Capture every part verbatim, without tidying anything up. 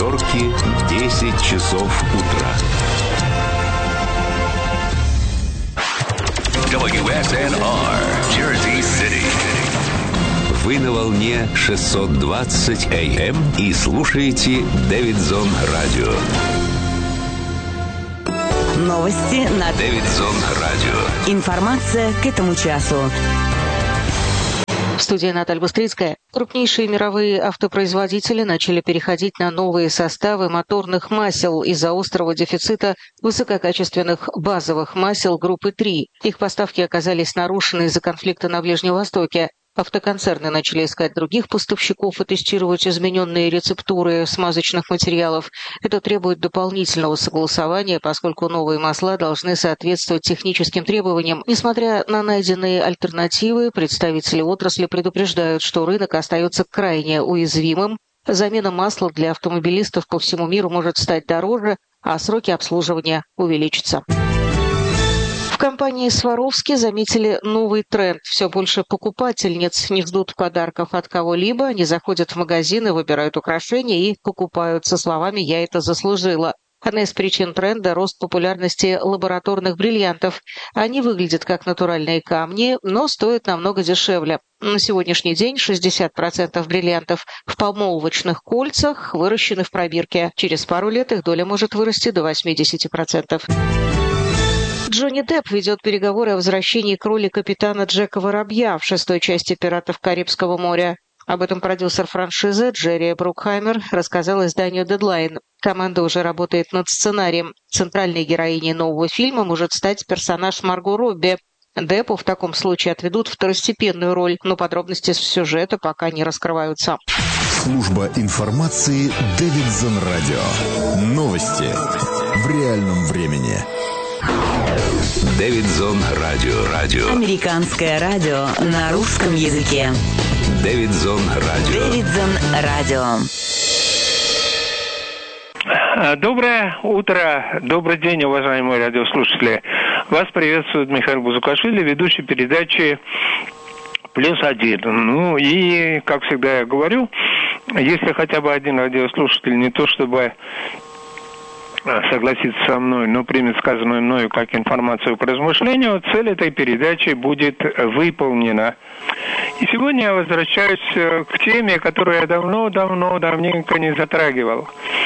Нью-Йорке десять часов утра. дабл ю эс эн ар, Jersey City. Вы на волне шестьсот двадцать эй эм и слушаете Дэвидсон Радио. Новости на Дэвидсон Радио. Информация к этому часу. В студии Наталья Быстрицкая. Крупнейшие мировые автопроизводители начали переходить на новые составы моторных масел из-за острого дефицита высококачественных базовых масел группы три. Их поставки оказались нарушены из-за конфликта на Ближнем Востоке. Автоконцерны начали искать других поставщиков и тестировать измененные рецептуры смазочных материалов. Это требует дополнительного согласования, поскольку новые масла должны соответствовать техническим требованиям. Несмотря на найденные альтернативы, представители отрасли предупреждают, что рынок остается крайне уязвимым. Замена масла для автомобилистов по всему миру может стать дороже, а сроки обслуживания увеличатся. В компании Swarovski заметили новый тренд. Все больше покупательниц не ждут подарков от кого-либо. Они заходят в магазины, выбирают украшения и покупают со словами «я это заслужила». Одна из причин тренда – рост популярности лабораторных бриллиантов. Они выглядят как натуральные камни, но стоят намного дешевле. На сегодняшний день шестьдесят процентов бриллиантов в помолвочных кольцах выращены в пробирке. Через пару лет их доля может вырасти до восемьдесят процентов. Джонни Депп ведет переговоры о возвращении к роли капитана Джека Воробья в шестой части «Пиратов Карибского моря». Об этом продюсер франшизы Джерри Брукхаймер рассказал изданию Deadline. Команда уже работает над сценарием. Центральной героиней нового фильма может стать персонаж Марго Робби. Деппу в таком случае отведут второстепенную роль, но подробности сюжета пока не раскрываются. Служба информации Дэвидсон Радио. Новости в реальном времени. Дэвидсон Радио. Радио. Американское радио на русском языке. Дэвидсон Радио. Дэвидсон Радио. Доброе утро, добрый день, уважаемые радиослушатели. Вас приветствует Михаил Бузукашвили, ведущий передачи «Плюс один». Ну и, как всегда я говорю, если хотя бы один радиослушатель не то чтобы согласится со мной, но примет сказанную мною как информацию к размышлению, цель этой передачи будет выполнена. И сегодня я возвращаюсь к теме, которую я давно-давно, давненько не затрагивал.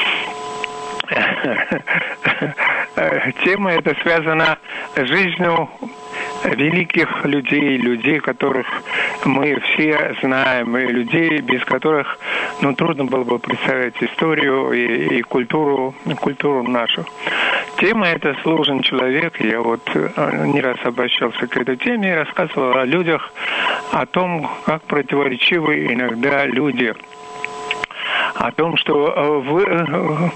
Тема эта связана с жизнью великих людей, людей, которых мы все знаем, и людей, без которых, ну, трудно было бы представить историю и, и культуру, культуру нашу. Тема эта «Сложен человек». Я вот не раз обращался к этой теме и рассказывал о людях, о том, как противоречивы иногда люди. О том, что вы...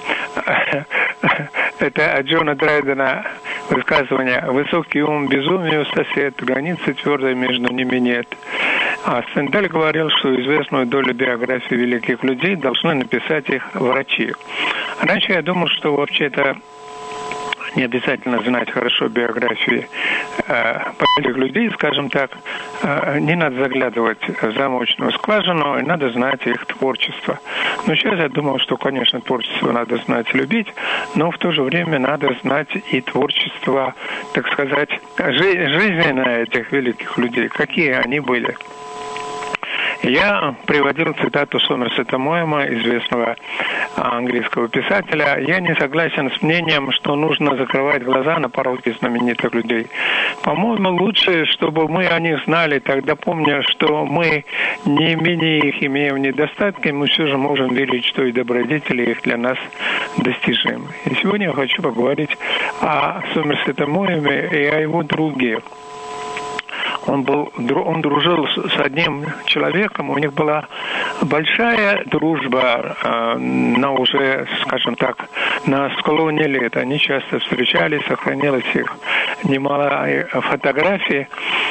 это от Джона Драйдена высказывание «Высокий ум безумию сосед, границы твердой между ними нет». А Стендаль говорил, что известную долю биографии великих людей должны написать их врачи. Раньше я думал, что вообще-то не обязательно знать хорошо биографии э, этих людей, скажем так, э, не надо заглядывать в замочную скважину, и надо знать их творчество. Но сейчас я думал, что, конечно, творчество надо знать и любить, но в то же время надо знать и творчество, так сказать, жи- жизненное этих великих людей, какие они были. Я приводил цитату Сомерсета Моэма, известного английского писателя. «Я не согласен с мнением, что нужно закрывать глаза на пороки знаменитых людей. По-моему, лучше, чтобы мы о них знали, тогда помня, что мы не менее их имеем недостатки, мы все же можем верить, что и добродетели их для нас достижимы». И сегодня я хочу поговорить о Сомерсете Моэме и о его друге. Он, был, он дружил с одним человеком, у них была большая дружба, э, на уже, скажем так, на склоне лет. Они часто встречались, сохранилось их немало фотографий.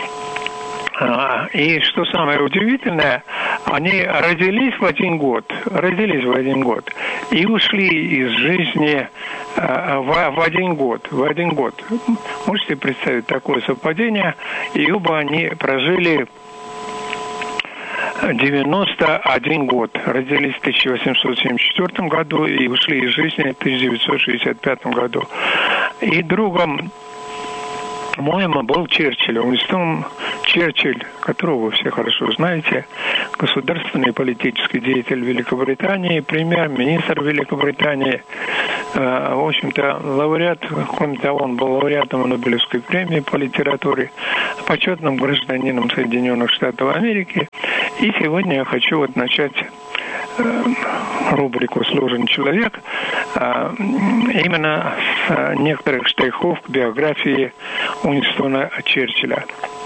И что самое удивительное, они родились в один год, родились в один год и ушли из жизни в, в один год, в один год. Можете представить такое совпадение? И оба они прожили девяносто один год. Родились в тысяча восемьсот семьдесят четвёртом году и ушли из жизни в тысяча девятьсот шестьдесят пятом году. И другом моему был Черчилль. Уинстон Черчилль, которого вы все хорошо знаете, государственный и политический деятель Великобритании, премьер-министр Великобритании, э, в общем-то, лауреат, кроме того, он был лауреатом Нобелевской премии по литературе, почетным гражданином Соединенных Штатов Америки. И сегодня я хочу вот начать э, рубрику «Сложный человек» э, именно с некоторых штрихов к биографии Уинстона Черчилля.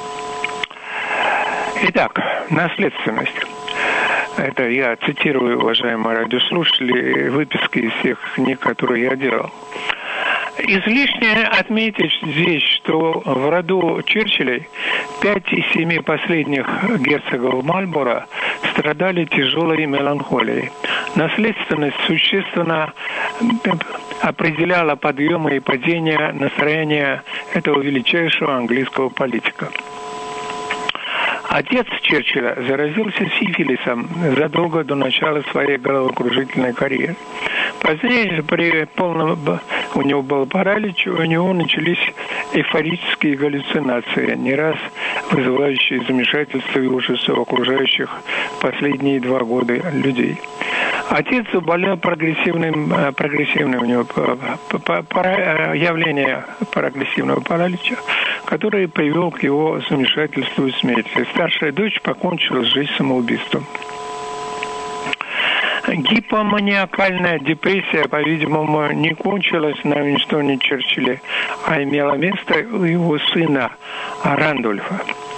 Итак, наследственность. Это я цитирую, уважаемые радиослушатели, выписки из всех книг, которые я делал. Излишне отметить здесь, что в роду Черчиллей пять из семи последних герцогов Мальборо страдали тяжелой меланхолией. Наследственность существенно определяла подъемы и падения настроения этого величайшего английского политика. Отец Черчилля заразился сифилисом задолго до начала своей головокружительной карьеры. Позднее же при полном у него был паралич, у него начались эйфорические галлюцинации, не раз вызывающие замешательство и ужас у окружающих последние два года людей. Отец заболел прогрессивным, прогрессивным у него явление прогрессивного паралича, который привел к его замешательству и смерти. Старшая дочь покончила жизнь самоубийством. Гипоманиакальная депрессия, по-видимому, не кончилась на Уинстоне Черчилле, а имела место у его сына Рандольфа.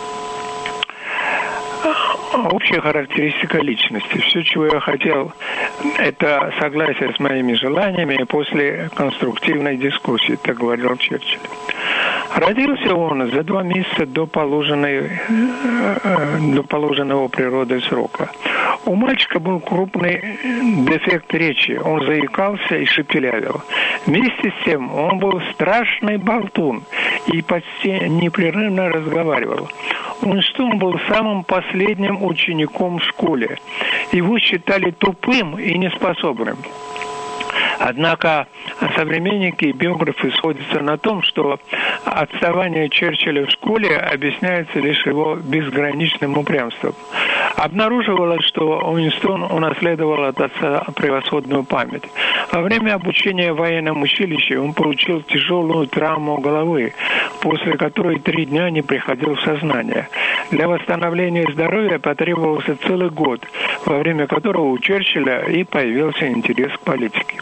Общая характеристика личности. Все, чего я хотел, это согласие с моими желаниями после конструктивной дискуссии, так говорил Черчилль. Родился он за два месяца до, положенной, до положенного природой срока. У мальчика был крупный дефект речи. Он заикался и шепелявил. Вместе с тем он был страшный болтун и почти непрерывно разговаривал. Уинстон был самым последним учеником в школе. Его считали тупым и неспособным. Однако современники и биографы сходятся на том, что отставание Черчилля в школе объясняется лишь его безграничным упрямством. Обнаруживалось, что Уинстон унаследовал от отца превосходную память. Во время обучения в военном училище он получил тяжелую травму головы, после которой три дня не приходил в сознание. Для восстановления здоровья потребовался целый год, во время которого у Черчилля и появился интерес к политике.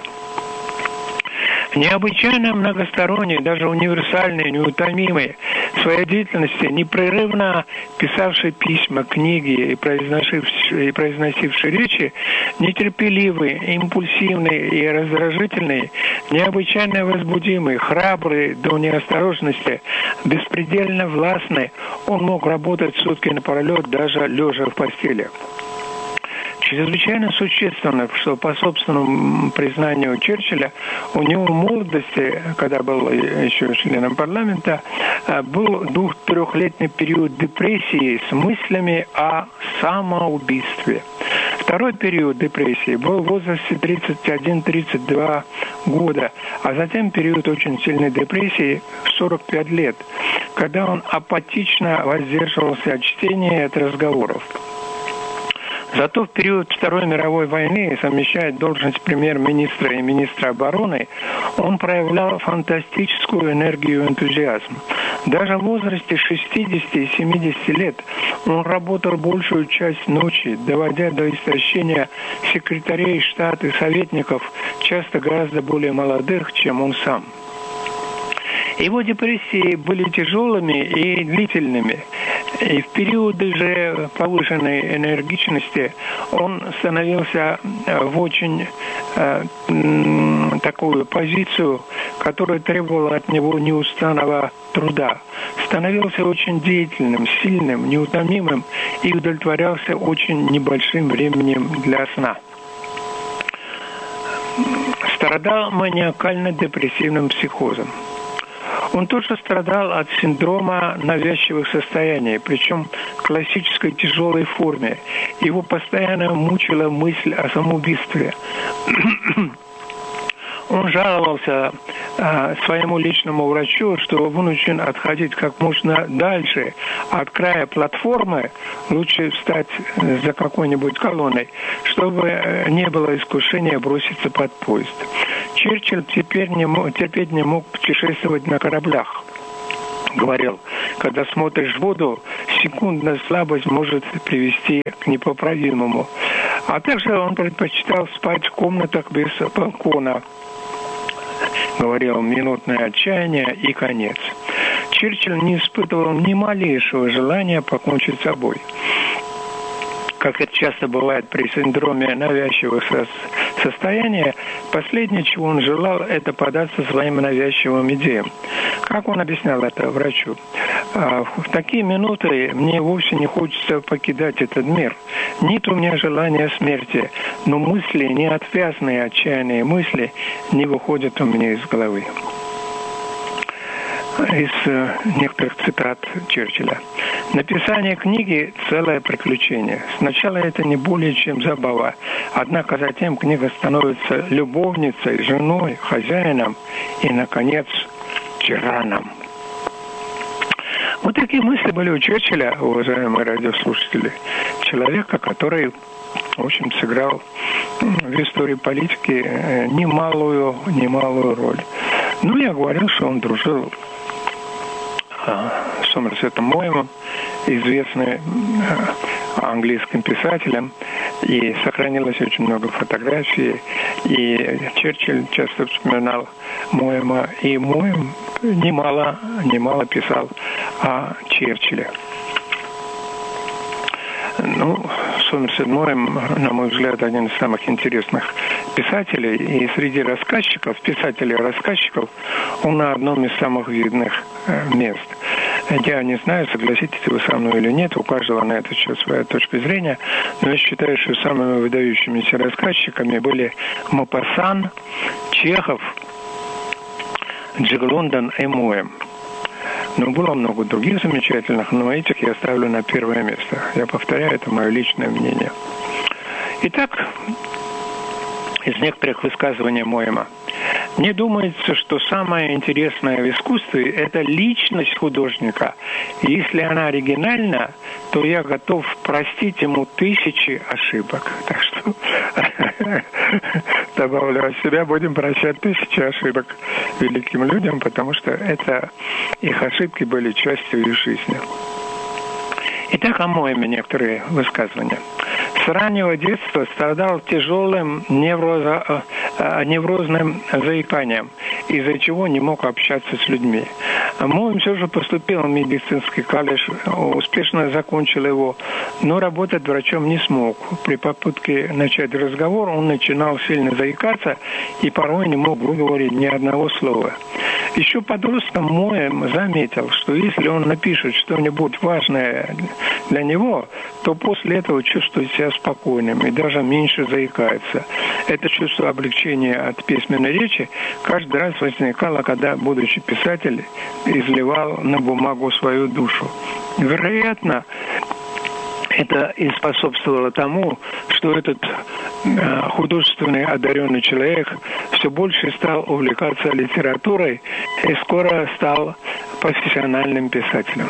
Необычайно многосторонний, даже универсальный, неутомимый, в своей деятельности непрерывно писавший письма, книги и произносивший, и произносивший речи, нетерпеливый, импульсивный и раздражительный, необычайно возбудимый, храбрый до неосторожности, беспредельно властный, он мог работать сутки напролет, даже лежа в постели. Чрезвычайно существенно, что по собственному признанию Черчилля, у него в молодости, когда был еще членом парламента, был двух-трехлетний период депрессии с мыслями о самоубийстве. Второй период депрессии был в возрасте тридцать один - тридцать два года, а затем период очень сильной депрессии в сорок пять лет, когда он апатично воздерживался от чтения и от разговоров. Зато в период Второй мировой войны, совмещая должность премьер-министра и министра обороны, он проявлял фантастическую энергию и энтузиазм. Даже в возрасте шестидесяти и семидесяти лет он работал большую часть ночи, доводя до истощения секретарей штата и советников, часто гораздо более молодых, чем он сам. Его депрессии были тяжелыми и длительными. И в периоды же повышенной энергичности он становился в очень э, такую позицию, которая требовала от него неустанного труда. Становился очень деятельным, сильным, неутомимым и удовлетворялся очень небольшим временем для сна. Страдал маниакально-депрессивным психозом. Он тоже страдал от синдрома навязчивых состояний, причем в классической тяжелой форме. Его постоянно мучила мысль о самоубийстве. Он жаловался а, своему личному врачу, что вынужден отходить как можно дальше от края платформы, лучше встать за какой-нибудь колонной, чтобы не было искушения броситься под поезд. Черчилль теперь не мог, терпеть не мог путешествовать на кораблях. Говорил, когда смотришь в воду, секундная слабость может привести к непоправимому. А также он предпочитал спать в комнатах без балкона. Говорил, минутное отчаяние и конец. Черчилль не испытывал ни малейшего желания покончить с собой. Как это часто бывает при синдроме навязчивых состояний, последнее, чего он желал, это податься своим навязчивым идеям. Как он объяснял это врачу? В такие минуты мне вовсе не хочется покидать этот мир. Нет у меня желания смерти, но мысли, неотвязные, отчаянные мысли, не выходят у меня из головы. Из э, некоторых цитат Черчилля. Написание книги – целое приключение. Сначала это не более чем забава. Однако затем книга становится любовницей, женой, хозяином и, наконец, тираном. Вот такие мысли были у Черчилля, уважаемые радиослушатели. Человека, который, в общем, сыграл в истории политики немалую, немалую роль. Ну, я говорил, что он дружил с Сомерсетом Моэмом, известным английским писателем, и сохранилось очень много фотографий, и Черчилль часто вспоминал Моэма, и Моэм немало, немало писал о Черчилле. Ну, Сомерсет Моэм, на мой взгляд, один из самых интересных писателей, и среди рассказчиков, писателей-рассказчиков, он на одном из самых видных э, мест. Я не знаю, согласитесь вы со мной или нет, у каждого на этот счет своя точка зрения, но я считаю, что самыми выдающимися рассказчиками были Мопассан, Чехов, Джек Лондон и Моэм. Но было много других замечательных, но этих я ставлю на первое место. Я повторяю, это мое личное мнение. Итак, из некоторых высказываний Моэма. Мне думается, что самое интересное в искусстве – это личность художника. И если она оригинальна, то я готов простить ему тысячи ошибок. Так что, добавлю от себя, будем прощать тысячи ошибок великим людям, потому что это их ошибки были частью их жизни. Итак, о Моэме некоторые высказывания. С раннего детства страдал тяжелым невроза, неврозным заиканием, из-за чего не мог общаться с людьми. Моэм все же поступил в медицинский колледж, успешно закончил его, но работать врачом не смог. При попытке начать разговор он начинал сильно заикаться и порой не мог выговорить ни одного слова. Еще подростком Моэм заметил, что если он напишет что-нибудь важное для него, то после этого чувствует себя спокойным и даже меньше заикается. Это чувство облегчения от письменной речи каждый раз возникало, когда, будучи писателем, изливал на бумагу свою душу. Вероятно, это и способствовало тому, что этот э, художественный одаренный человек все больше стал увлекаться литературой и скоро стал профессиональным писателем.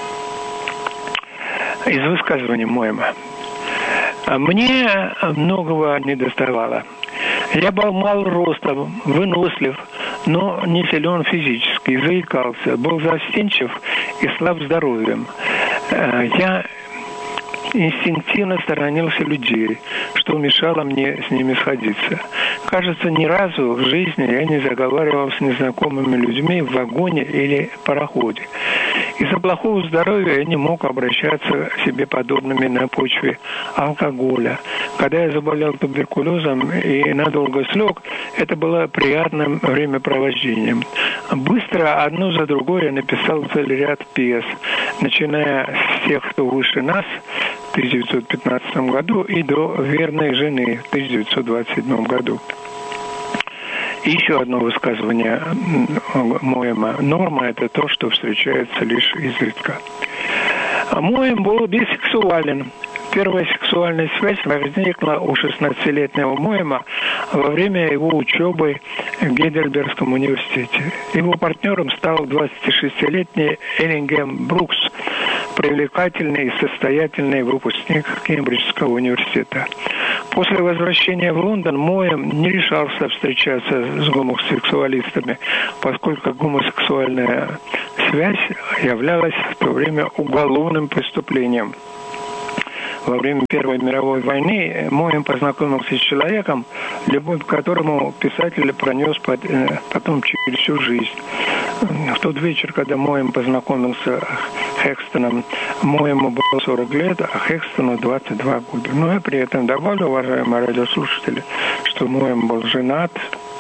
Из высказываний Моэма. Мне многого не доставало. Я был мал ростом, вынослив, но не силен физически, заикался, был застенчив и слаб здоровьем. Я инстинктивно сторонился людей, что мешало мне с ними сходиться. Кажется, ни разу в жизни я не заговаривал с незнакомыми людьми в вагоне или пароходе. Из-за плохого здоровья я не мог обращаться к себе подобными на почве алкоголя. Когда я заболел туберкулезом и надолго слег, это было приятным времяпровождением. Быстро, одну за другой, я написал целый ряд пьес, начиная с тех, кто выше нас, в тысяча девятьсот пятнадцатом году, и до «Верной жены» в тысяча девятьсот двадцать седьмом году. И еще одно высказывание Моэма. Норма – это то, что встречается лишь изредка. Моэм был бисексуален. Первая сексуальная связь возникла у шестнадцатилетнего Моэма во время его учебы в Гейдельбергском университете. Его партнером стал двадцатишестилетний Эллингем Брукс, привлекательный и состоятельный выпускник Кембриджского университета. После возвращения в Лондон Моэм не решался встречаться с гомосексуалистами, поскольку гомосексуальная связь являлась в то время уголовным преступлением. Во время Первой мировой войны Моэм познакомился с человеком, любовь к которому писатель пронес потом через всю жизнь. В тот вечер, когда Моэм познакомился с Хекстоном, Моэму было сорок лет, а Хекстону двадцать два года. Но я при этом добавлю, уважаемые радиослушатели, что Моэм был женат,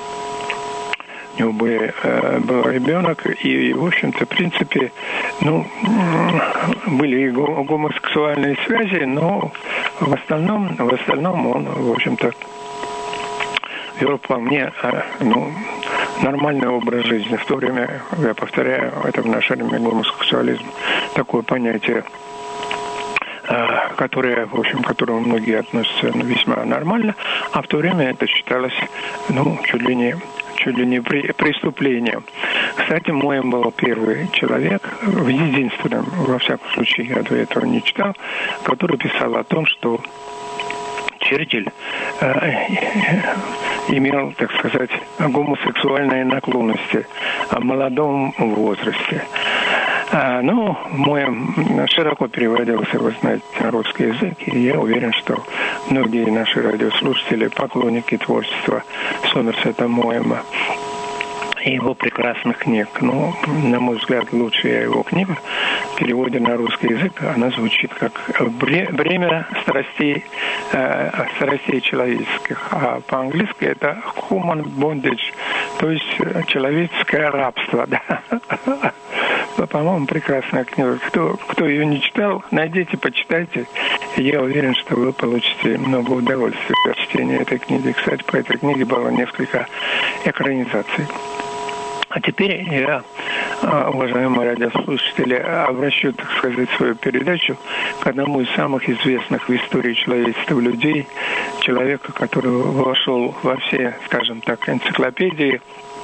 у него был, э, был ребенок, и, в общем-то, в принципе, ну, были и гомосексуальные связи, но в остальном, в остальном он, в общем-то, вел вполне, э, ну, нормальный образ жизни. В то время, я повторяю, это в наше время гомосексуализм, такое понятие, которое, в общем, к которому многие относятся весьма нормально, а в то время это считалось, ну, чуть ли не чуть ли не преступлением. Кстати, Моэм был первый человек, единственным, во всяком случае, я до этого не читал, который писал о том, что Черчилль э, имел, так сказать, гомосексуальные наклонности в молодом возрасте. А, ну, Моэм широко переводился, вы знаете, на русский язык, и я уверен, что многие наши радиослушатели, поклонники творчества Сомерсета Моэма и его прекрасных книг. Ну, на мой взгляд, лучшая его книга в переводе на русский язык, она звучит как «Бремя страстей, э, страстей человеческих», а по-английски это «Human Bondage», то есть человеческое рабство, да. По-моему, прекрасная книга. Кто, кто ее не читал, найдите, почитайте. Я уверен, что вы получите много удовольствия от чтения этой книги. Кстати, по этой книге было несколько экранизаций. А теперь я, уважаемые радиослушатели, обращу, так сказать, свою передачу к одному из самых известных в истории человечества людей, человека, который вошел во все, скажем так, энциклопедии,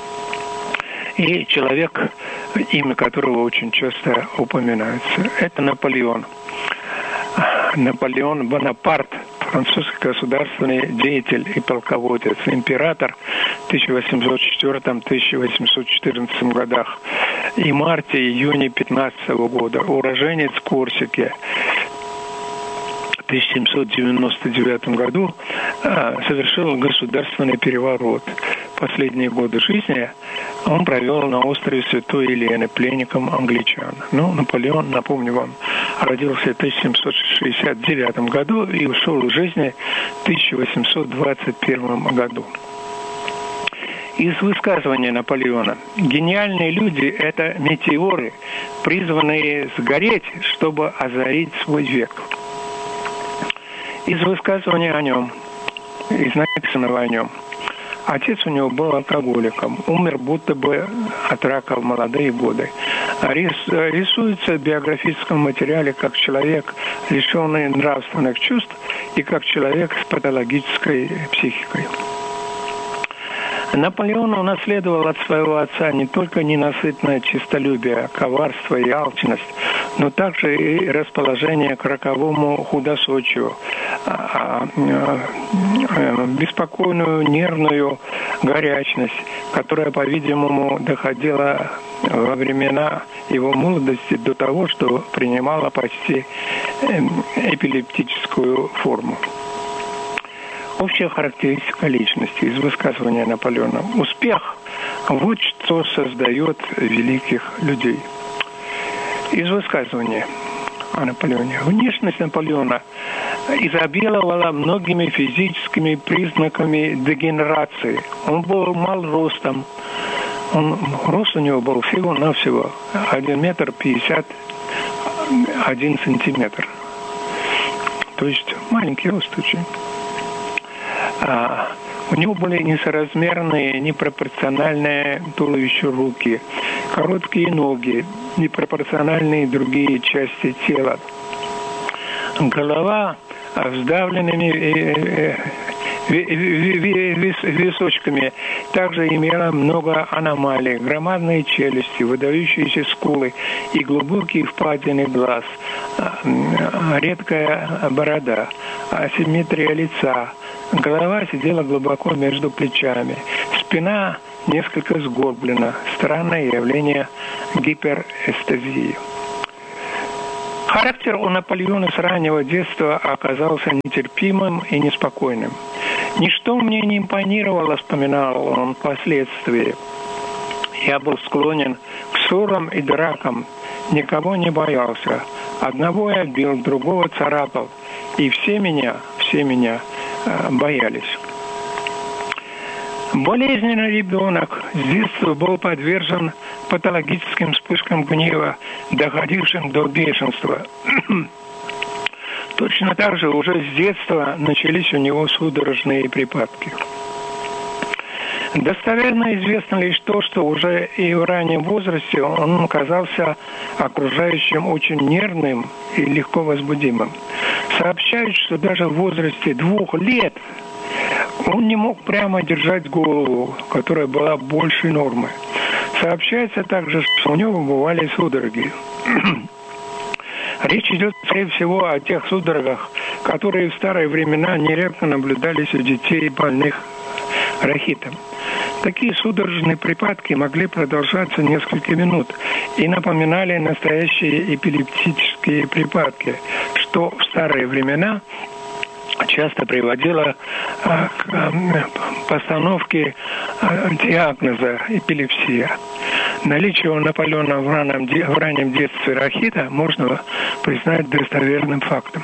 и человек, имя которого очень часто упоминается. Это Наполеон. Наполеон Бонапарт, французский государственный деятель и полководец, император в тысяча восемьсот четвёртом — тысяча восемьсот четырнадцатом годах и марте-июне пятнадцатого года, уроженец Корсики. В тысяча семьсот девяносто девятом году совершил государственный переворот. Последние годы жизни он провел на острове Святой Елены пленником англичан. Ну, Наполеон, напомню вам, родился в тысяча семьсот шестьдесят девятом году и ушел из жизни в тысяча восемьсот двадцать первом году. Из высказывания Наполеона: «Гениальные люди – это метеоры, призванные сгореть, чтобы озарить свой век». Из высказывания о нем, из написанного о нем: отец у него был алкоголиком, умер будто бы от рака в молодые годы. Рисуется в биографическом материале как человек, лишенный нравственных чувств, и как человек с патологической психикой. Наполеон унаследовал от своего отца не только ненасытное честолюбие, коварство и алчность, но также и расположение к роковому худосочию, беспокойную нервную горячность, которая, по-видимому, доходила во времена его молодости до того, что принимала почти эпилептическую форму. Общая характеристика личности из высказывания Наполеона: успех – вот что создает великих людей. Из высказывания о Наполеоне: внешность Наполеона изобиловала многими физическими признаками дегенерации. Он был мал ростом. Он, рост у него был всего-навсего один метр пятьдесят один сантиметр. То есть маленький рост очень. У него были несоразмерные, непропорциональные туловищу руки, короткие ноги, непропорциональные другие части тела. Голова с вдавленными височками также имела много аномалий, громадные челюсти, выдающиеся скулы и глубокие впадины глаз, редкая борода, асимметрия лица. Голова сидела глубоко между плечами, спина несколько сгорблена, странное явление гиперэстезии. Характер у Наполеона с раннего детства оказался нетерпимым и неспокойным. «Ничто мне не импонировало», — вспоминал он впоследствии. «Я был склонен к ссорам и дракам, никого не боялся. Одного я бил, другого царапал, и все меня, все меня э, боялись». Болезненный ребенок с детства был подвержен патологическим вспышкам гнева, доходившим до бешенства. Точно так же уже с детства начались у него судорожные припадки. Достоверно известно лишь то, что уже и в раннем возрасте он казался окружающим очень нервным и легко возбудимым. Сообщают, что даже в возрасте двух лет он не мог прямо держать голову, которая была больше нормы. Сообщается также, что у него бывали судороги. Речь идет, скорее всего, о тех судорогах, которые в старые времена нередко наблюдались у детей, больных рахитом. Такие судорожные припадки могли продолжаться несколько минут и напоминали настоящие эпилептические припадки, что в старые времена часто приводило а, к а, постановке а, диагноза эпилепсия. Наличие у Наполеона в раннем, в раннем детстве рахита можно признать достоверным фактом.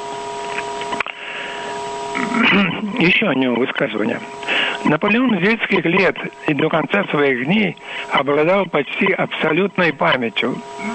Еще одно высказывание. Наполеон с детских лет и до конца своих дней обладал почти абсолютной памятью.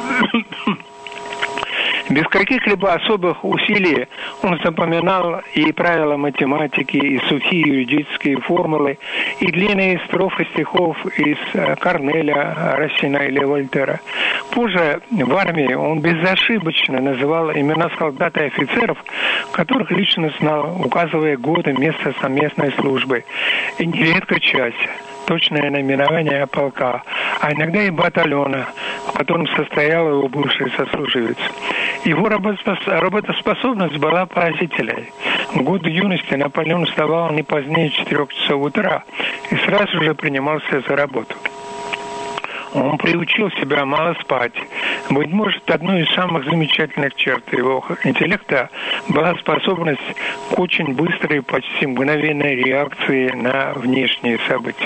Без каких-либо особых усилий он запоминал и правила математики, и сухие юридические формулы, и длинные строфы стихов из Корнеля, Рассена или Вольтера. Позже в армии он безошибочно называл имена солдат и офицеров, которых лично знал, указывая годы, место совместной службы, и нередко часть. Точное наименование полка, а иногда и батальона, в котором состоял его бывший сослуживец. Его работоспособность была поразительной. В годы юности Наполеон вставал не позднее четырех часов утра и сразу же принимался за работу. Он приучил себя мало спать. Быть может, одной из самых замечательных черт его интеллекта была способность к очень быстрой, почти мгновенной реакции на внешние события.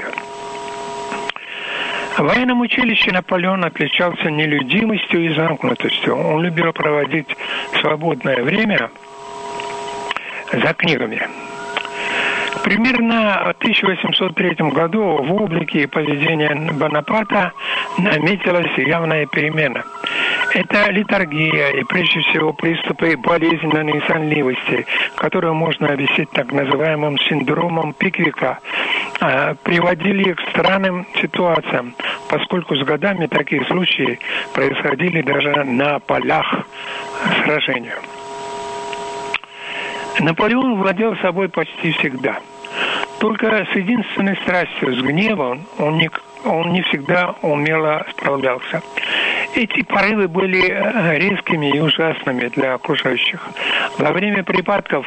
В военном училище Наполеон отличался нелюдимостью и замкнутостью. Он любил проводить свободное время за книгами. Примерно в тысяча восемьсот третьем году в облике и поведении Бонапарта наметилась явная перемена. Это литургия и прежде всего приступы болезненной сонливости, которую можно объяснить так называемым синдромом Пиквика, приводили к странным ситуациям, поскольку с годами такие случаи происходили даже на полях сражения. Наполеон владел собой почти всегда. Только с единственной страстью, с гневом, он не, он не всегда умело справлялся. Эти порывы были резкими и ужасными для окружающих. Во время припадков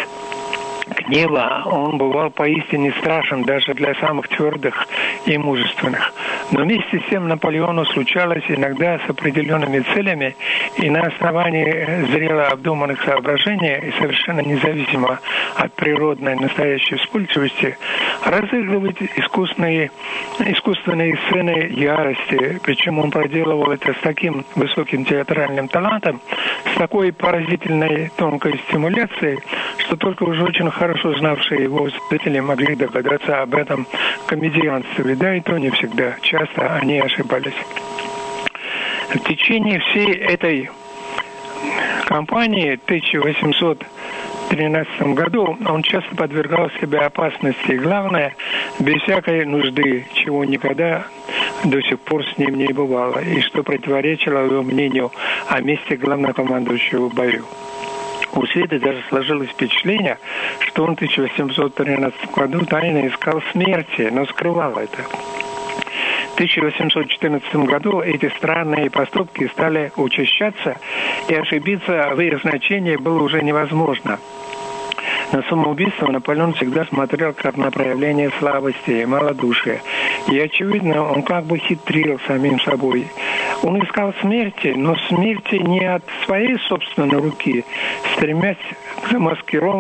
гнева он бывал поистине страшен даже для самых твердых и мужественных. Но вместе с тем Наполеону случалось иногда с определенными целями и на основании зрело обдуманных соображений и совершенно независимо от природной настоящей вспыльчивости разыгрывать искусственные, искусственные сцены ярости. Причем он проделывал это с таким высоким театральным талантом, с такой поразительной тонкой стимуляцией, что только уже очень хорошо знавшие его зрители могли догадаться об этом комедианстве. Да, и то не всегда. Часто они ошибались. В течение всей этой кампании тысяча восемьсот тринадцатом году он часто подвергал себя опасности. И главное, без всякой нужды, чего никогда до сих пор с ним не бывало. И что противоречило его мнению о месте главнокомандующего в бою. У Света даже сложилось впечатление, что он в тысяча восемьсот тринадцатом году тайно искал смерти, но скрывал это. В тысяча восемьсот четырнадцатом году эти странные поступки стали учащаться, и ошибиться в их значении было уже невозможно. На самоубийство Наполеон всегда смотрел как на проявление слабости и малодушия. И, очевидно, он как бы хитрил самим собой. Он искал смерти, но смерти не от своей собственной руки, стремясь к замаскированию